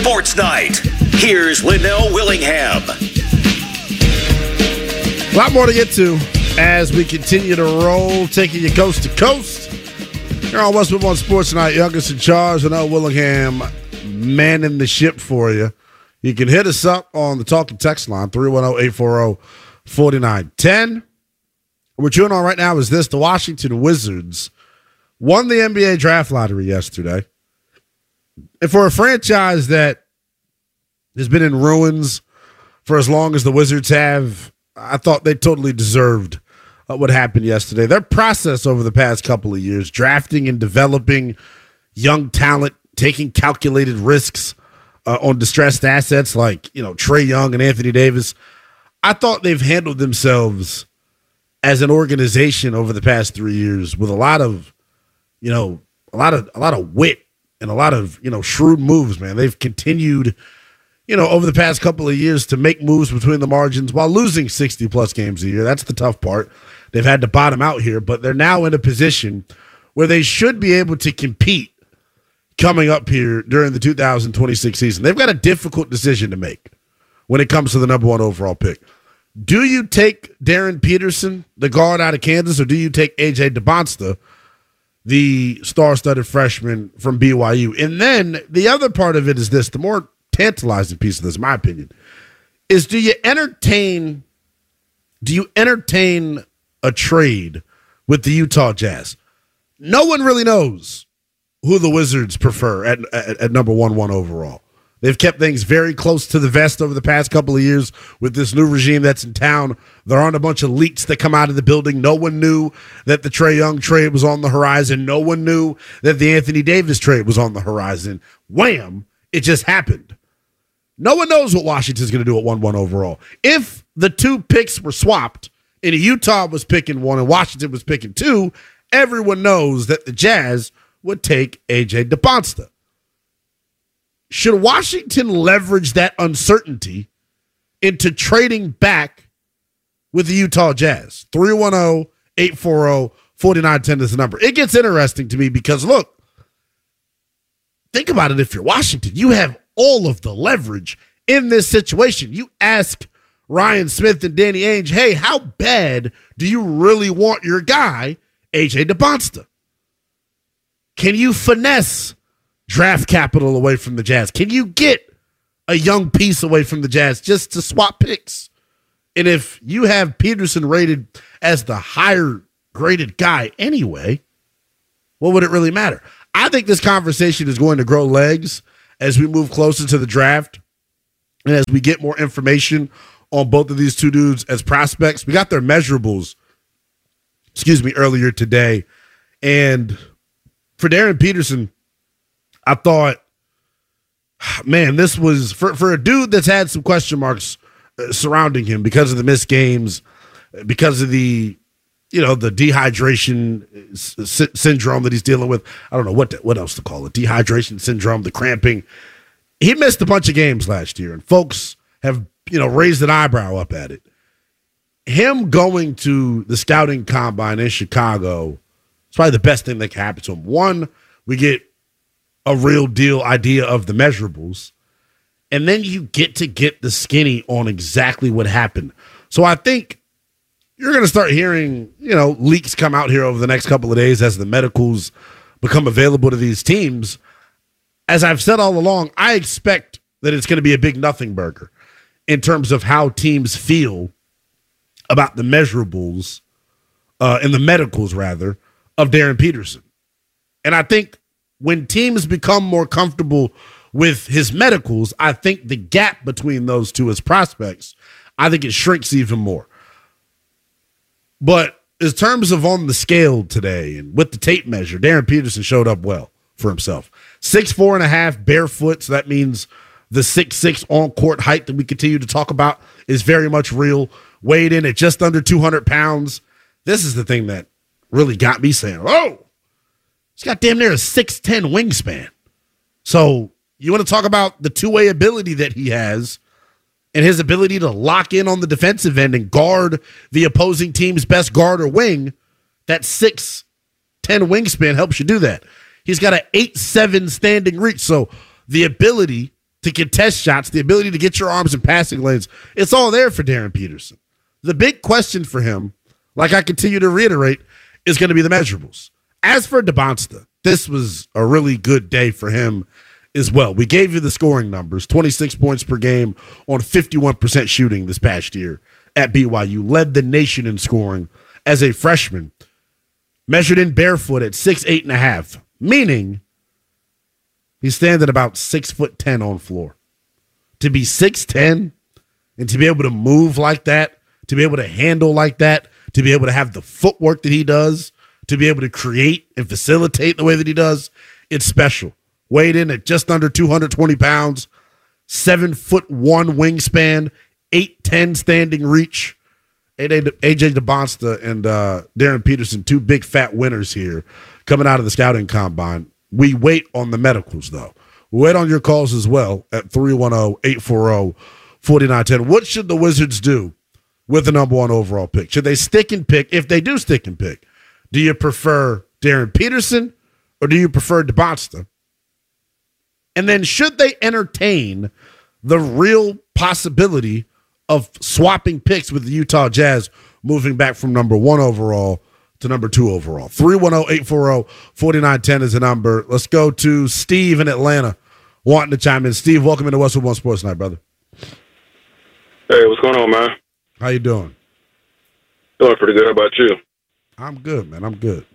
Sports Night. Here's Linnell Willingham. A lot more to get to as we continue to roll, taking you coast to coast. Here on Westwood One Sports Night, youngest in charge, Linnell Willingham, manning the ship for you. You can hit us up on the talk and text line, 310-840-4910. What you're on right now is this: the Washington Wizards won the NBA draft lottery yesterday. And for a franchise that has been in ruins for as long as the Wizards have, I thought they totally deserved what happened yesterday. Their process over the past couple of years, drafting and developing young talent, taking calculated risks on distressed assets like, Trae Young and Anthony Davis, I thought they've handled themselves as an organization over the past 3 years with a lot of wit and a lot of, shrewd moves, man. They've continued, over the past couple of years to make moves between the margins while losing 60-plus games a year. That's the tough part. They've had to bottom out here, but they're now in a position where they should be able to compete coming up here during the 2026 season. They've got a difficult decision to make when it comes to the number one overall pick. Do you take Darren Peterson, the guard out of Kansas, or do you take A.J. DeBonsta, the star-studded freshman from BYU? And then the other part of it is this, the more tantalizing piece of this, in my opinion, is do you entertain a trade with the Utah Jazz? No one really knows who the Wizards prefer at number one overall. They've kept things very close to the vest over the past couple of years with this new regime that's in town. There aren't a bunch of leaks that come out of the building. No one knew that the Trae Young trade was on the horizon. No one knew that the Anthony Davis trade was on the horizon. Wham! It just happened. No one knows what Washington's going to do at 1-1 overall. If the two picks were swapped and Utah was picking 1 and Washington was picking 2, everyone knows that the Jazz would take A.J. DeBonsta. Should Washington leverage that uncertainty into trading back with the Utah Jazz? 310-840-4910 is the number. It gets interesting to me because, look, think about it. If you're Washington, you have all of the leverage in this situation. You ask Ryan Smith and Danny Ainge, hey, how bad do you really want your guy, A.J. DeBonsta? Can you finesse draft capital away from the Jazz? Can you get a young piece away from the Jazz just to swap picks? And if you have Peterson rated as the higher graded guy anyway, what would it really matter? I think this conversation is going to grow legs as we move closer to the draft and as we get more information on both of these two dudes as prospects. We got their measurables, earlier today. And for Darren Peterson, I thought, man, this was for a dude that's had some question marks surrounding him because of the missed games, because of the dehydration syndrome that he's dealing with. I don't know what else to call it. Dehydration syndrome, the cramping. He missed a bunch of games last year, and folks have, raised an eyebrow up at it. Him going to the scouting combine in Chicago is probably the best thing that can happen to him. One, we get a real deal idea of the measurables, and then you get the skinny on exactly what happened. So I think you're going to start hearing, leaks come out here over the next couple of days as the medicals become available to these teams. As I've said all along, I expect that it's going to be a big nothing burger in terms of how teams feel about the measurables and the medicals, rather, of Darren Peterson. And I think when teams become more comfortable with his medicals, I think the gap between those two as prospects, I think it shrinks even more. But in terms of on the scale today and with the tape measure, Darren Peterson showed up well for himself. 6'4.5" barefoot, so that means the 6'6" on-court height that we continue to talk about is very much real. Weighed in at just under 200 pounds. This is the thing that really got me saying, oh, he's got damn near a 6'10" wingspan. So you want to talk about the two-way ability that he has and his ability to lock in on the defensive end and guard the opposing team's best guard or wing. That 6'10" wingspan helps you do that. He's got an 8'7" standing reach. So the ability to contest shots, the ability to get your arms in passing lanes. It's all there for Darren Peterson. The big question for him, like I continue to reiterate, is going to be the measurables. As for DeBonsta, this was a really good day for him as well. We gave you the scoring numbers, 26 points per game on 51% shooting this past year at BYU. Led the nation in scoring as a freshman. Measured in barefoot at 6'8.5", meaning he's standing about 6'10" on floor. To be 6'10" and to be able to move like that, to be able to handle like that, to be able to have the footwork that he does, to be able to create and facilitate the way that he does, it's special. Weighed in at just under 220 pounds, 7'1" wingspan, 8'10" standing reach. AJ DeBonsta and Darren Peterson, two big fat winners here coming out of the scouting combine. We wait on the medicals, though. We wait on your calls as well at 310-840-4910. What should the Wizards do with the number one overall pick? Should they stick and pick? If they do stick and pick, do you prefer Darren Peterson or do you prefer DeBonsta? And then should they entertain the real possibility of swapping picks with the Utah Jazz, moving back from number one overall to number two overall? 310-840-4910 is the number. Let's go to Steve in Atlanta wanting to chime in. Steve, welcome into Westwood One Sports Night, brother. Hey, what's going on, man? How you doing? Doing pretty good. How about you? I'm good, man. I'm good.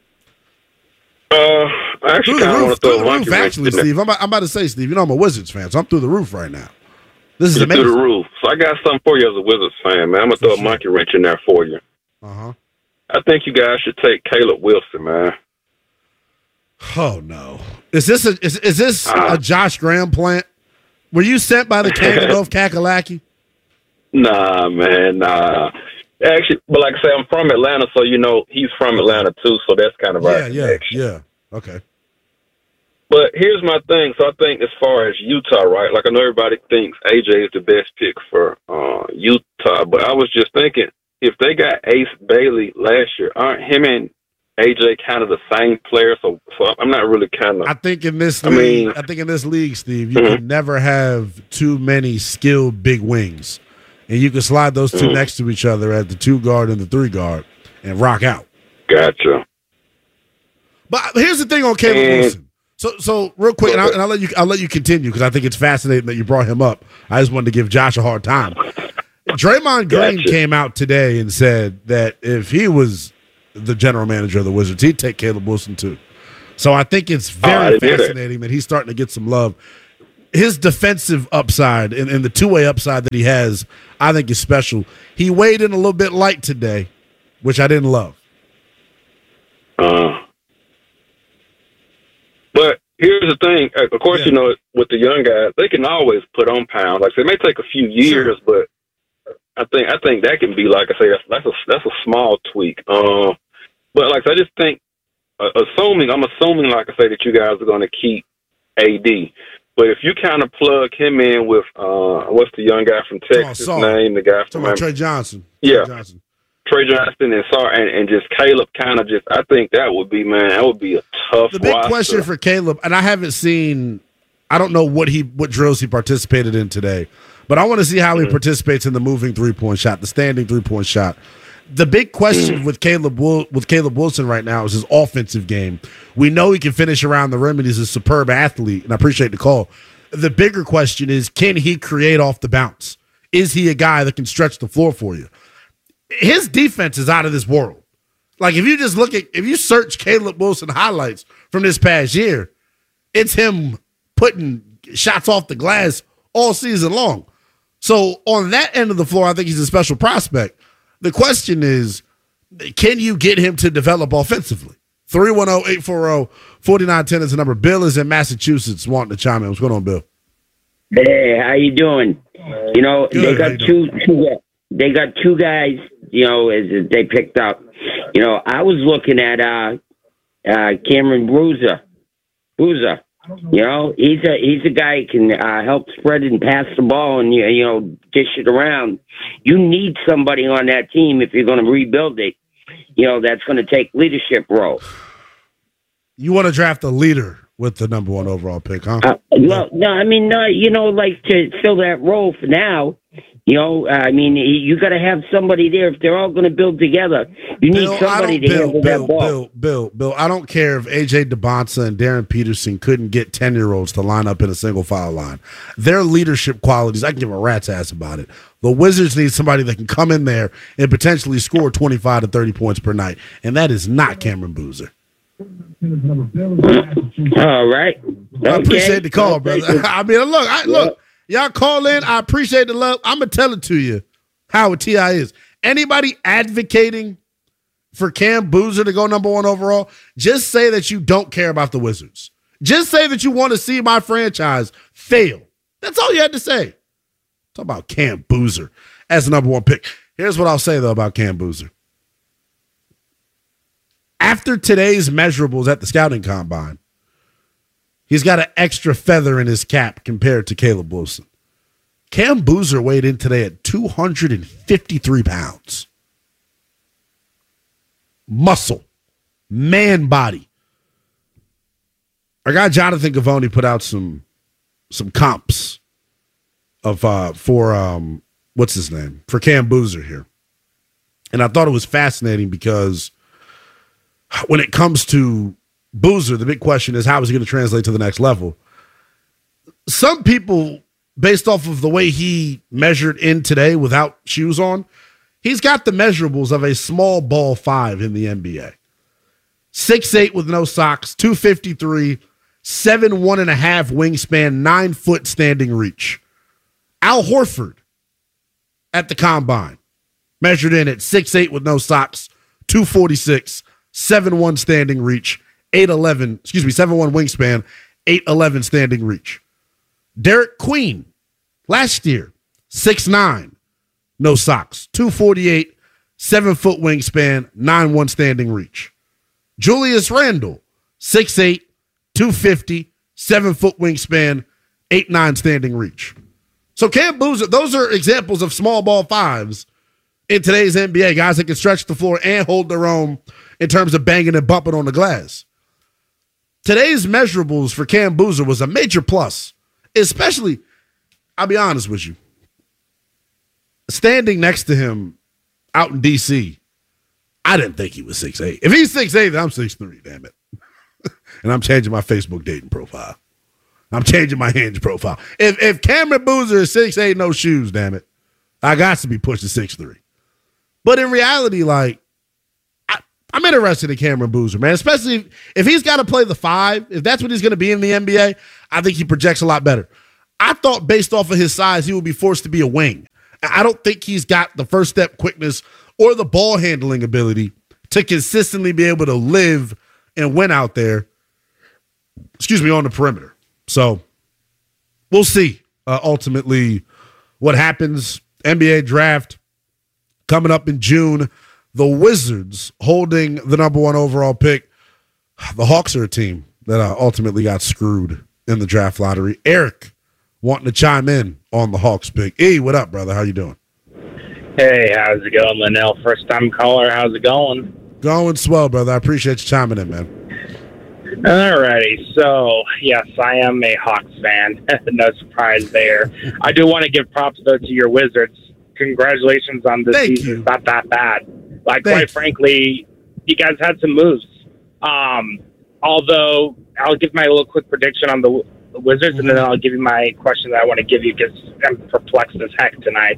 I actually kind of want to throw a monkey wrench in there. Steve. I'm about to say, Steve, you know I'm a Wizards fan, so I'm through the roof right now. This is You're amazing. through the roof. So I got something for you as a Wizards fan, man. I'm going to throw a monkey wrench in there for you. Uh-huh. I think you guys should take Caleb Wilson, man. Oh, no. Is this a Josh Graham plant? Were you sent by the candidate of Kakalaki? Nah, man, nah. Actually, but like I say, I'm from Atlanta, so you know he's from Atlanta too. So that's kind of our connection. Yeah. Okay. But here's my thing. So I think as far as Utah, right? Like I know everybody thinks AJ is the best pick for Utah, but I was just thinking if they got Ace Bailey last year, aren't him and AJ kind of the same player? So I'm not really kind of. I think in this league, Steve, you can never have too many skilled big wings. And you can slide those two next to each other at the 2 guard and the 3 guard and rock out. Gotcha. But here's the thing on Caleb Wilson. So real quick, and I'll let you continue because I think it's fascinating that you brought him up. I just wanted to give Josh a hard time. Draymond Green came out today and said that if he was the general manager of the Wizards, he'd take Caleb Wilson too. So I think it's very fascinating that he's starting to get some love. His defensive upside and the two-way upside that he has, I think is special. He weighed in a little bit light today, which I didn't love. But here's the thing. Of course, you know, with the young guys, they can always put on pounds. Like I say, it may take a few years, but I think that can be, like I say, that's a small tweak. But like I just think, I'm assuming, like I say, that you guys are going to keep AD. But if you kind of plug him in with what's the young guy from Texas name? The guy from Trey Johnson. Yeah, Trey Johnson and just Caleb. Kind of just, I think that would be a tough. The big question for Caleb, and I haven't seen. I don't know what drills he participated in today, but I want to see how he participates in the moving 3-point shot, the standing 3-point shot. The big question with Caleb Wilson right now is his offensive game. We know he can finish around the rim, and he's a superb athlete, and I appreciate the call. The bigger question is, can he create off the bounce? Is he a guy that can stretch the floor for you? His defense is out of this world. Like, if you search Caleb Wilson highlights from this past year, it's him putting shots off the glass all season long. So on that end of the floor, I think he's a special prospect. The question is, can you get him to develop offensively? 310-840-4910 is the number. Bill is in Massachusetts wanting to chime in. What's going on, Bill? Hey, how you doing? You know, they got two guys, you know, as they picked up. You know, I was looking at Cameron Bruiser. You know, he's a guy who can help spread and pass the ball and you know, dish it around. You need somebody on that team if you're going to rebuild it. You know, that's going to take leadership role. You want to draft a leader with the number 1 overall pick, huh? Well, no, I mean, no, like to fill that role for now. I mean, you got to have somebody there. If they're all going to build together, you need somebody to handle that ball. Bill, I don't care if A.J. DeBonsa and Darren Peterson couldn't get 10-year-olds to line up in a single file line. Their leadership qualities, I can give a rat's ass about it. The Wizards need somebody that can come in there and potentially score 25 to 30 points per night, and that is not Cameron Boozer. All right. Okay. I appreciate the call, brother. I mean, look. Y'all call in. I appreciate the love. I'm going to tell it to you how T.I. is. Anybody advocating for Cam Boozer to go number 1 overall, just say that you don't care about the Wizards. Just say that you want to see my franchise fail. That's all you had to say. Talk about Cam Boozer as the number 1 pick. Here's what I'll say, though, about Cam Boozer. After today's measurables at the scouting combine, he's got an extra feather in his cap compared to Caleb Wilson. Cam Boozer weighed in today at 253 pounds. Muscle. Man body. Our guy Jonathan Gavoni put out some comps for what's his name? For Cam Boozer here. And I thought it was fascinating because when it comes to Boozer, the big question is how is he going to translate to the next level? Some people, based off of the way he measured in today without shoes on, he's got the measurables of a small ball 5 in the NBA. 6'8" with no socks, 253, 7'1.5" wingspan, 9-foot standing reach. Al Horford at the combine measured in at 6'8" with no socks, 246, 7'1" standing reach, 7'1" wingspan, 8'11" standing reach. Derek Queen, last year, 6'9", no socks, 248, 7-foot wingspan, 9'1" standing reach. Julius Randle, 6'8", 250, 7-foot wingspan, 8'9" standing reach. So Cam Boozer, those are examples of small ball 5s in today's NBA, guys that can stretch the floor and hold their own in terms of banging and bumping on the glass. Today's measurables for Cam Boozer was a major plus, especially, I'll be honest with you, standing next to him out in D.C., I didn't think he was 6'8". If he's 6'8", then I'm 6'3", damn it. And I'm changing my Facebook dating profile. I'm changing my Hinge profile. If Cameron Boozer is 6'8", no shoes, damn it, I got to be pushing 6'3". But in reality, like, I'm interested in Cameron Boozer, man, especially if he's got to play the 5. If that's what he's going to be in the NBA, I think he projects a lot better. I thought based off of his size, he would be forced to be a wing. I don't think he's got the first step quickness or the ball handling ability to consistently be able to live and win out there, on the perimeter. So we'll see ultimately what happens. NBA draft coming up in June. The Wizards holding the number 1 overall pick. The Hawks are a team that ultimately got screwed in the draft lottery. Eric wanting to chime in on the Hawks pick. E, what up, brother? How you doing? Hey, how's it going, Linnell? First time caller. How's it going? Going swell, brother. I appreciate you chiming in, man. Alrighty. So, yes, I am a Hawks fan. No surprise there. I do want to give props, though, to your Wizards. Congratulations on this season. It's not that bad. Like, quite frankly, you guys had some moves. Although, I'll give my little quick prediction on the Wizards, and then I'll give you my question that I want to give you because I'm perplexed as heck tonight.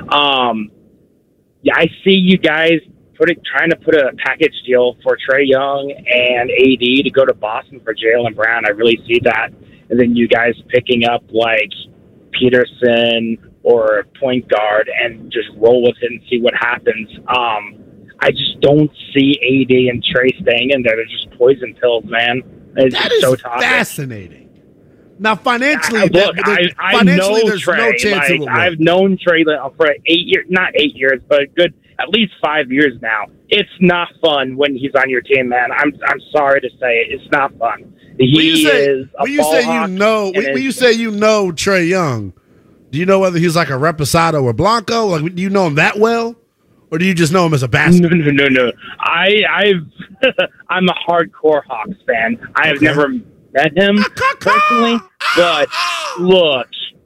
Yeah, I see you guys trying to put a package deal for Trae Young and AD to go to Boston for Jaylen Brown. I really see that. And then you guys picking up, like, Peterson or a point guard and just roll with it and see what happens. I just don't see AD and Trae staying in there. They're just poison pills, man. It's that is so toxic. Fascinating. Now, financially, I know there's Trae. no chance it will work. I've known Trae for 8 years, not 8 years, but a good at least 5 years now. It's not fun when he's on your team, man. I'm sorry to say it. It's not fun. When you say you know Trae Young, do you know whether he's like a Reposado or Blanco? Like, do you know him that well? Or do you just know him as a basketball? No. I'm a hardcore Hawks fan. I have never met him personally, but look,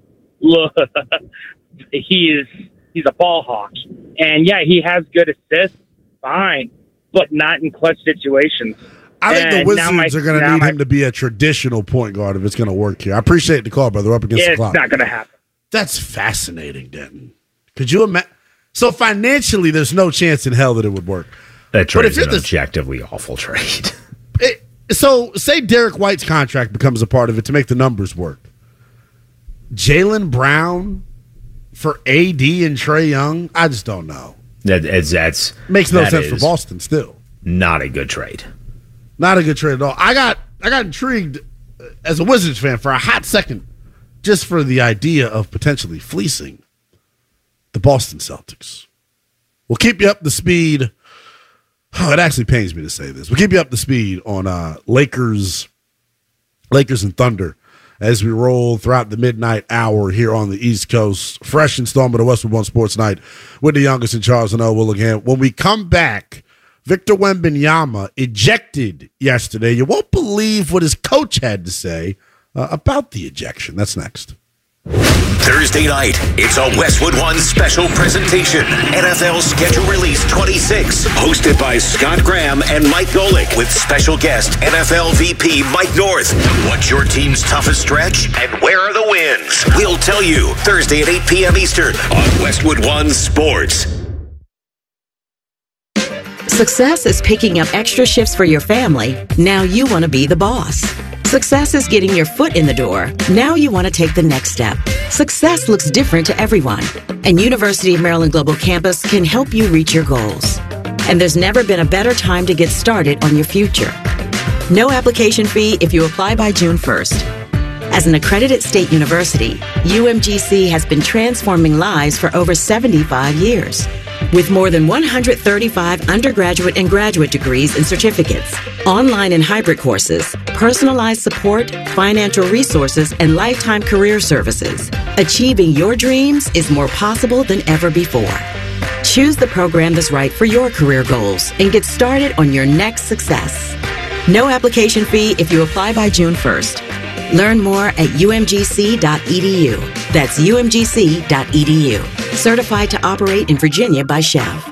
he's a ball hawk. And yeah, he has good assists, fine, but not in clutch situations. I think the Wizards are going to need him to be a traditional point guard if it's going to work here. I appreciate the call, brother. We're up against the clock. It's not going to happen. That's fascinating, Denton. Could you imagine? So financially, there's no chance in hell that it would work. That trade is an objectively awful trade. So say Derek White's contract becomes a part of it to make the numbers work. Jaylen Brown for AD and Trae Young? I just don't know. That's makes no sense for Boston still. Not a good trade. Not a good trade at all. I got intrigued as a Wizards fan for a hot second just for the idea of potentially fleecing the Boston Celtics. We'll keep you up to speed. Oh, it actually pains me to say this. We'll keep you up to speed on Lakers and Thunder as we roll throughout the midnight hour here on the East Coast. Fresh installment of Westwood One Sports Night with the youngest and Charles and Will again. When we come back, Victor Wembanyama ejected yesterday. You won't believe what his coach had to say about the ejection. That's next. Thursday night, it's a Westwood One special presentation. NFL Schedule Release 26, hosted by Scott Graham and Mike Golick, with special guest NFL VP Mike North. What's your team's toughest stretch, and where are the wins? We'll tell you Thursday at 8 p.m. Eastern on Westwood One Sports. Success is picking up extra shifts for your family. Now you want to be the boss. Success is getting your foot in the door. Now you want to take the next step. Success looks different to everyone, and University of Maryland Global Campus can help you reach your goals. And there's never been a better time to get started on your future. No application fee if you apply by June 1st. As an accredited state university, UMGC has been transforming lives for over 75 years. With more than 135 undergraduate and graduate degrees and certificates, online and hybrid courses, personalized support, financial resources, and lifetime career services, achieving your dreams is more possible than ever before. Choose the program that's right for your career goals and get started on your next success. No application fee if you apply by June 1st. Learn more at umgc.edu. That's umgc.edu. Certified to operate in Virginia by Chev.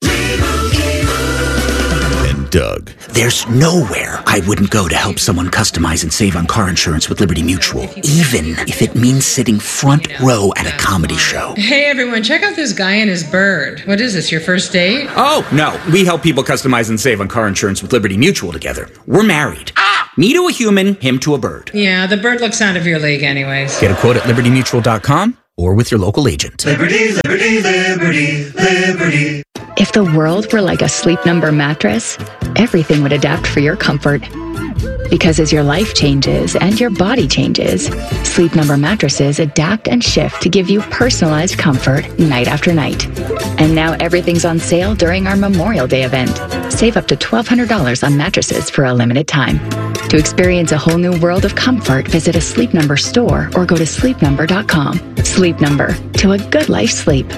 And Doug. There's nowhere I wouldn't go to help someone customize and save on car insurance with Liberty Mutual, even if it means sitting front row at a comedy show. Hey everyone, check out this guy and his bird. What is this, your first date? Oh, no. We help people customize and save on car insurance with Liberty Mutual together. We're married. Me to a human, him to a bird. Yeah, the bird looks out of your league anyways. Get a quote at libertymutual.com or with your local agent. Liberty, liberty, liberty, liberty. If the world were like a Sleep Number mattress, everything would adapt for your comfort. Because as your life changes and your body changes, Sleep Number mattresses adapt and shift to give you personalized comfort night after night. And now everything's on sale during our Memorial Day event. Save up to $1,200 on mattresses for a limited time. To experience a whole new world of comfort, visit a Sleep Number store or go to sleepnumber.com. Sleep Number, to a good life sleep.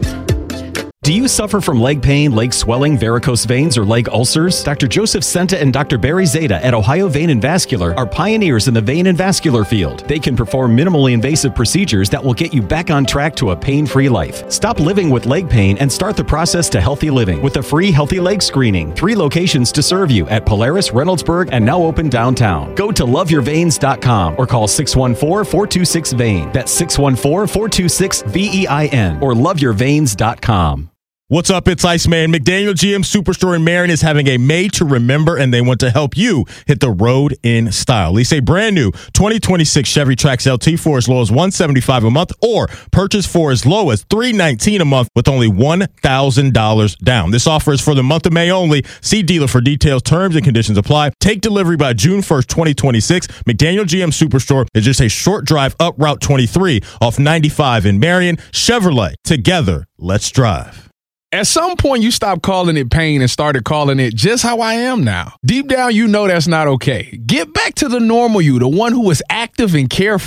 Do you suffer from leg pain, leg swelling, varicose veins, or leg ulcers? Dr. Joseph Senta and Dr. Barry Zeta at Ohio Vein and Vascular are pioneers in the vein and vascular field. They can perform minimally invasive procedures that will get you back on track to a pain-free life. Stop living with leg pain and start the process to healthy living with a free healthy leg screening. 3 locations to serve you at Polaris, Reynoldsburg, and now open downtown. Go to loveyourveins.com or call 614-426-VEIN. That's 614-426-VEIN or loveyourveins.com. What's up? It's Iceman. McDaniel GM Superstore in Marion is having a Made to Remember, and they want to help you hit the road in style. Lease a brand new 2026 Chevy Trax LT for as low as $175 a month, or purchase for as low as $319 a month with only $1,000 down. This offer is for the month of May only. See dealer for details. Terms and conditions apply. Take delivery by June 1st, 2026. McDaniel GM Superstore is just a short drive up Route 23 off 95 in Marion. Chevrolet. Together, let's drive. At some point, you stopped calling it pain and started calling it just how I am now. Deep down, you know that's not okay. Get back to the normal you, the one who is active and carefree.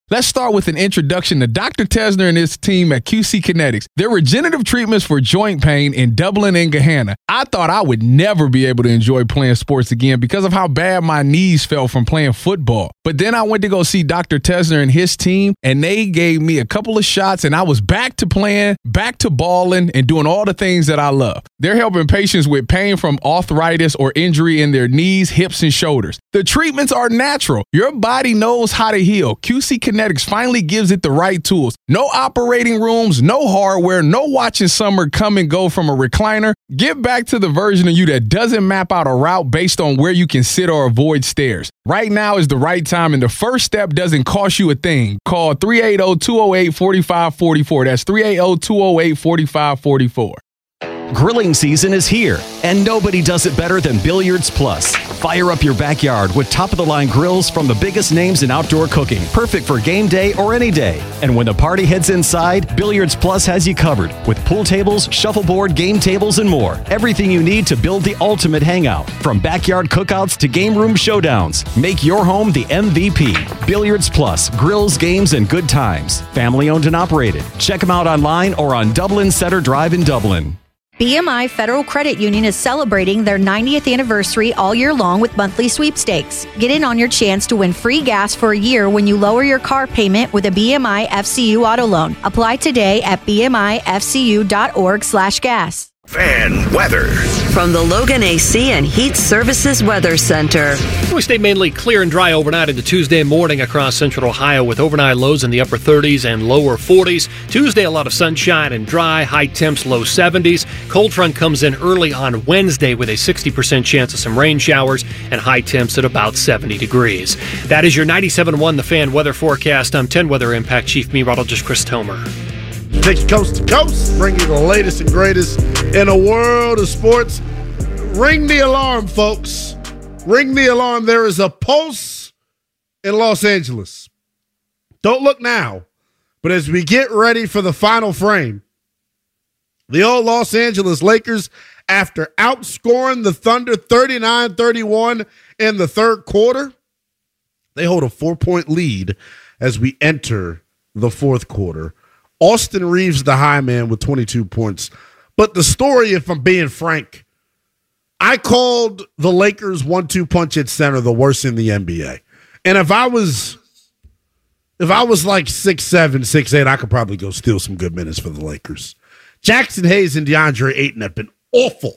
Let's start with an introduction to Dr. Tesner and his team at QC Kinetics. Their regenerative treatments for joint pain in Dublin and Gahanna. I thought I would never be able to enjoy playing sports again because of how bad my knees felt from playing football. But then I went to go see Dr. Tesner and his team, and they gave me a couple of shots, and I was back to playing, back to balling, and doing all the things that I love. They're helping patients with pain from arthritis or injury in their knees, hips, and shoulders. The treatments are natural. Your body knows how to heal. QC Kinetics finally gives it the right tools. No operating rooms, no hardware, no watching summer come and go from a recliner. Get back to the version of you that doesn't map out a route based on where you can sit or avoid stairs. Right now is the right time, and the first step doesn't cost you a thing. Call 380-208-4544. That's 380-208-4544. Grilling season is here, and nobody does it better than Billiards Plus. Fire up your backyard with top-of-the-line grills from the biggest names in outdoor cooking, perfect for game day or any day. And when the party heads inside, Billiards Plus has you covered with pool tables, shuffleboard, game tables, and more. Everything you need to build the ultimate hangout, from backyard cookouts to game room showdowns. Make your home the MVP. Billiards Plus, grills, games, and good times. Family owned and operated. Check them out online or on Dublin Center Drive in Dublin. BMI Federal Credit Union is celebrating their 90th anniversary all year long with monthly sweepstakes. Get in on your chance to win free gas for a year when you lower your car payment with a BMI FCU auto loan. Apply today at bmifcu.org/gas. Fan weather. From the Logan AC and Heat Services Weather Center. We stay mainly clear and dry overnight into Tuesday morning across central Ohio with overnight lows in the upper 30s and lower 40s. Tuesday, a lot of sunshine and dry, high temps, low 70s. Cold front comes in early on Wednesday with a 60% chance of some rain showers and high temps at about 70 degrees. That is your 97.1 The Fan weather forecast. I'm 10 Weather Impact Chief Meteorologist Chris Tomer. Take you coast to coast, bring you the latest and greatest in the world of sports. Ring the alarm, folks. Ring the alarm. There is a pulse in Los Angeles. Don't look now, but as we get ready for the final frame, the old Los Angeles Lakers, after outscoring the Thunder 39-31 in the third quarter, they hold a 4-point lead as we enter the fourth quarter. Austin Reeves, the high man, with 22 points. But the story, if I'm being frank, I called the Lakers 1-2 punch at center the worst in the NBA. And if I was like 6'7", 6'8", I could probably go steal some good minutes for the Lakers. Jackson Hayes and DeAndre Ayton have been awful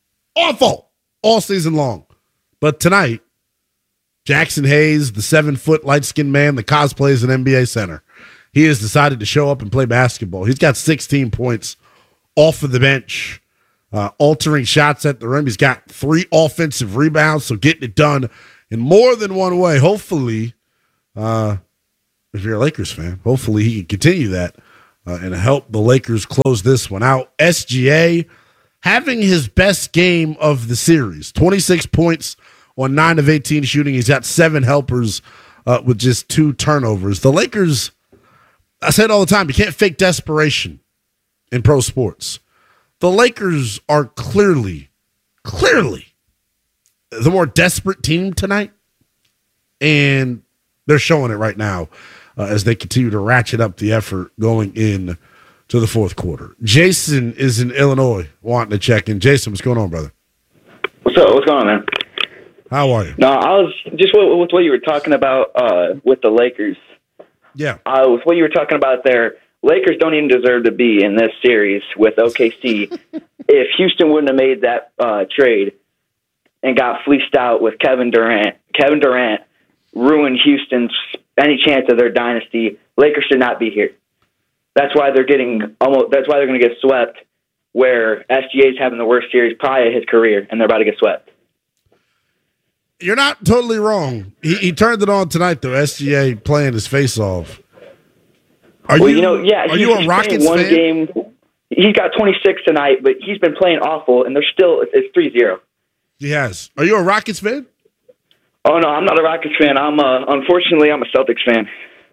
all season long. But tonight, Jackson Hayes, the 7-foot light-skinned man that cosplays an NBA center, he has decided to show up and play basketball. He's got 16 points off of the bench, altering shots at the rim. He's got 3 offensive rebounds, so getting it done in more than one way. Hopefully, if you're a Lakers fan, hopefully he can continue that and help the Lakers close this one out. SGA having his best game of the series, 26 points on 9 of 18 shooting. He's got 7 helpers with just 2 turnovers. The Lakers, I say it all the time, you can't fake desperation in pro sports. The Lakers are clearly the more desperate team tonight, and they're showing it right now as they continue to ratchet up the effort going in to the fourth quarter. Jason is in Illinois wanting to check in. Jason, what's going on, brother? What's up? What's going on, man? How are you? No, I was just with what you were talking about with the Lakers. Yeah. With what you were talking about there, Lakers don't even deserve to be in this series with OKC. If Houston wouldn't have made that trade and got fleeced out with Kevin Durant ruined Houston's any chance of their dynasty. Lakers should not be here. That's why they're going to get swept. Where SGA is having the worst series probably of his career, and they're about to get swept. You're not totally wrong. He turned it on tonight, though. SGA playing his face off. Are you a Rockets fan? Game. He's got 26 tonight, but he's been playing awful, and it's 3-0. He has. Are you a Rockets fan? Oh no, I'm not a Rockets fan. Unfortunately, I'm a Celtics fan.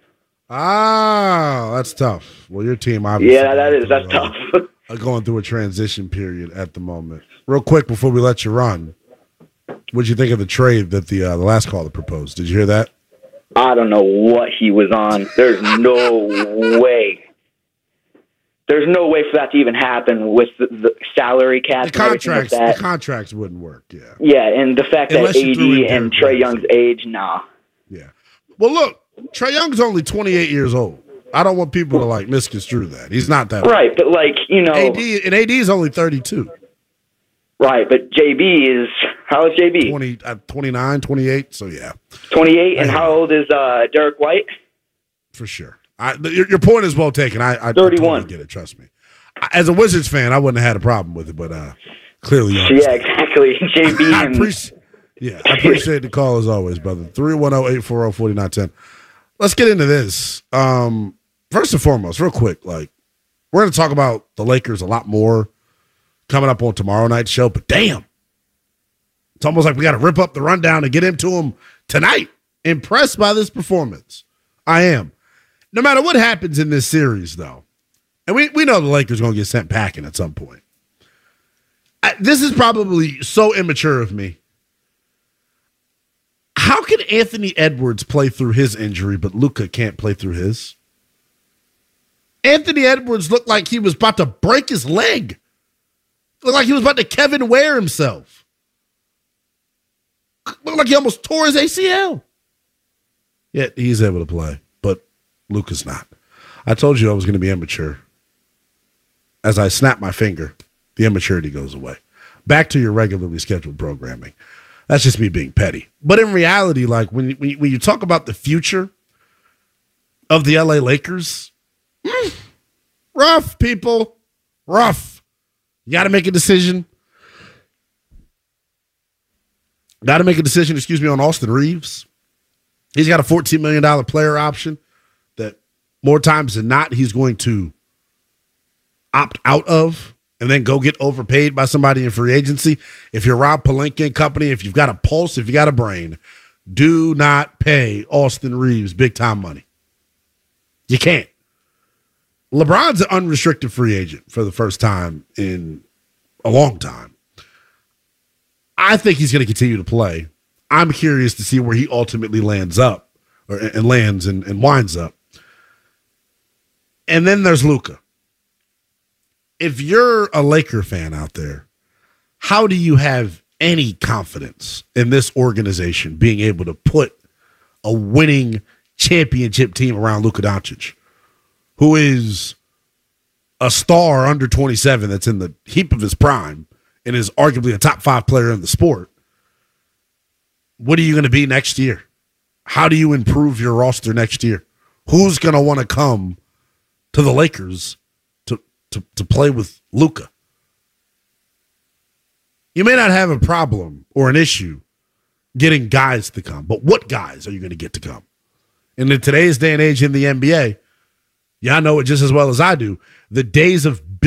Ah, that's tough. Well, your team obviously. Yeah, that's tough. Going through a transition period at the moment. Real quick before we let you run, what did you think of the trade that the last caller proposed? Did you hear that? I don't know what he was on. There's no way. There's no way for that to even happen with the salary cap. The contracts wouldn't work, yeah. Yeah, and the fact that AD and Trae Young's age, nah. Yeah. Well, look, Trae Young's only 28 years old. I don't want people to, misconstrue that. He's not that right, old. but, AD is only 32. Right, but JB is, how is JB? 29, 28, so yeah. 28, and how old is Derek White? For sure. Your point is well taken. I 31. Totally get it, trust me. As a Wizards fan, I wouldn't have had a problem with it, but clearly you understand. Yeah, exactly. JB I appreciate the call as always, brother. 310-840-4910. Let's get into this. First and foremost, real quick, we're going to talk about the Lakers a lot more coming up on tomorrow night's show, but damn, it's almost like we got to rip up the rundown and get into them tonight. Impressed by this performance. I am. No matter what happens in this series, though, and we know the Lakers are going to get sent packing at some point. This is probably so immature of me. How can Anthony Edwards play through his injury, but Luka can't play through his? Anthony Edwards looked like he was about to break his leg. Looked like he was about to Kevin Ware himself. Looked like he almost tore his ACL. Yet he's able to play, but Luka's not. I told you I was going to be immature. As I snap my finger, the immaturity goes away. Back to your regularly scheduled programming. That's just me being petty. But in reality, when you talk about the future of the LA Lakers, rough, people. Rough. You got to make a decision. Got to make a decision, on Austin Reeves. He's got a $14 million player option that more times than not he's going to opt out of and then go get overpaid by somebody in free agency. If you're Rob Pelinka and company, if you've got a pulse, if you got a brain, do not pay Austin Reeves big-time money. You can't. LeBron's an unrestricted free agent for the first time in a long time. I think he's going to continue to play. I'm curious to see where he ultimately lands up, and winds up. And then there's Luka. If you're a Laker fan out there, how do you have any confidence in this organization being able to put a winning championship team around Luka Doncic, who is a star under 27 that's in the heap of his prime and is arguably a top 5 player in the sport? What are you going to be next year? How do you improve your roster next year? Who's going to want to come to the Lakers to play with Luka? You may not have a problem or an issue getting guys to come, but what guys are you going to get to come? And in today's day and age in the NBA, y'all know it just as well as I do, the days of